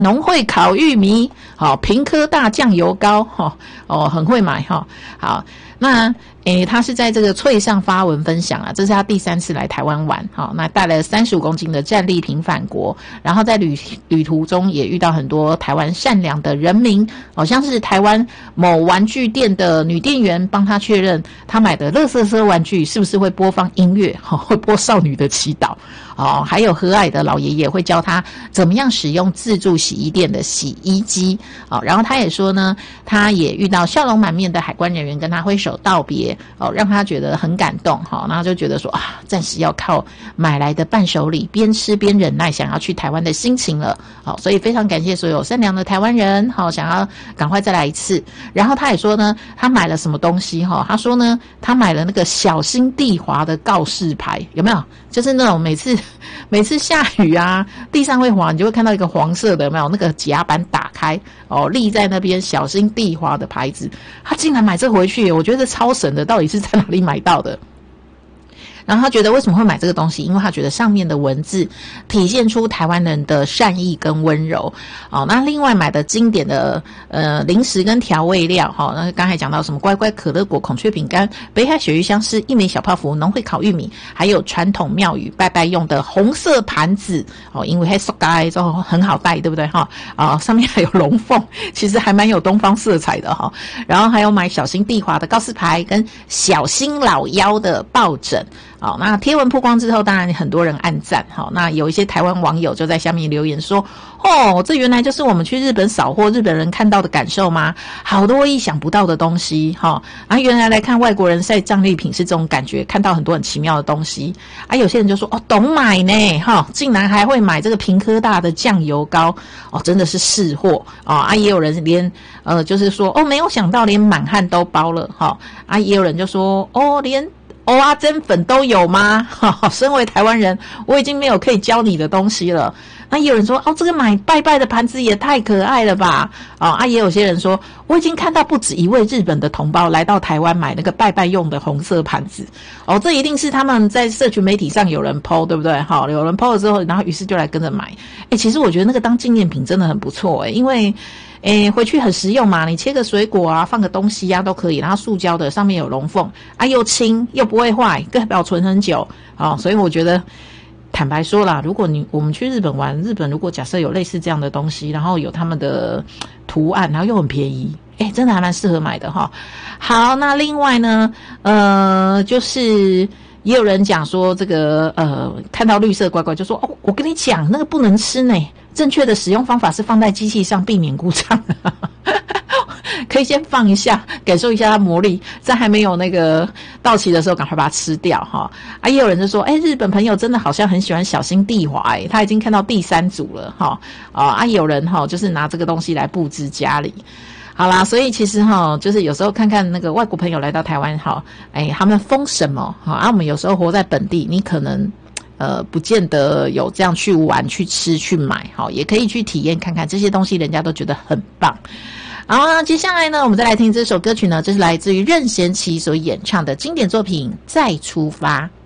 农会烤玉米，好，屏科大酱油膏，很会买哈。好，那他是在这个翠上发文分享啊，这是他第3次来台湾玩，好，那带了35公斤的战利品返国，然后在旅途中也遇到很多台湾善良的人民，好像是台湾某玩具店的女店员帮他确认他买的垃圾车玩具是不是会播放音乐，会播少女的祈祷。还有和蔼的老爷爷会教他怎么样使用自助洗衣店的洗衣机。然后他也说呢，他也遇到笑容满面的海关人员跟他挥手道别，让他觉得很感动。然后就觉得说暂时要靠买来的伴手礼边吃边忍耐想要去台湾的心情了。所以非常感谢所有善良的台湾人，想要赶快再来一次。然后他也说呢，他买了什么东西，他说呢，他买了那个小心地滑的告示牌，有没有？就是那种每次下雨啊，地上会滑，你就会看到一个黄色的，有没有？那个甲板打开立在那边小心地滑的牌子。他竟然买这回去，我觉得超神的，到底是在哪里买到的？然后他觉得为什么会买这个东西，因为他觉得上面的文字体现出台湾人的善意跟温柔。那另外买的经典的零食跟调味料，那刚才讲到什么乖乖可乐果、孔雀饼干、北海鳕鱼香丝、一枚小泡芙、农会烤玉米，还有传统庙宇拜拜用的红色盘子，因为还塑胶之后很好带，对不对上面还有龙凤，其实还蛮有东方色彩的然后还有买小心地滑的告示牌跟小心老妖的抱枕。那贴文曝光之后，当然很多人按赞。那有一些台湾网友就在下面留言说，这原来就是我们去日本扫货日本人看到的感受吗？好多意想不到的东西原来来看外国人晒战利品是这种感觉，看到很多很奇妙的东西有些人就说懂买呢竟然还会买这个屏科大的酱油膏真的是识货也有人连就是说没有想到连满汉都包了也有人就说连蚵仔煎粉都有吗？身为台湾人，我已经没有可以教你的东西了。那也有人说这个买拜拜的盘子也太可爱了吧也有些人说我已经看到不止一位日本的同胞来到台湾买那个拜拜用的红色盘子这一定是他们在社群媒体上有人 po 对不对有人 po 了之后，然后于是就来跟着买其实我觉得那个当纪念品真的很不错因为回去很实用嘛，你切个水果啊，放个东西啊都可以，然后塑胶的上面有龙凤又轻又不会坏，更保存很久所以我觉得坦白说啦，如果我们去日本玩，日本如果假设有类似这样的东西，然后有他们的图案，然后又很便宜真的还蛮适合买的好，那另外呢就是也有人讲说这个看到绿色乖乖就说我跟你讲那个不能吃呢，正确的使用方法是放在机器上避免故障可以先放一下感受一下它魔力，在还没有那个到期的时候赶快把它吃掉也有人就说日本朋友真的好像很喜欢小心地滑他已经看到第3组了也有人就是拿这个东西来布置家里。好啦，所以其实就是有时候看看那个外国朋友来到台湾他们疯什么我们有时候活在本地，你可能不见得有这样去玩去吃去买也可以去体验看看这些东西，人家都觉得很棒。好，那接下来呢，我们再来听这首歌曲呢，这是来自于任贤齐所演唱的经典作品《再出发》。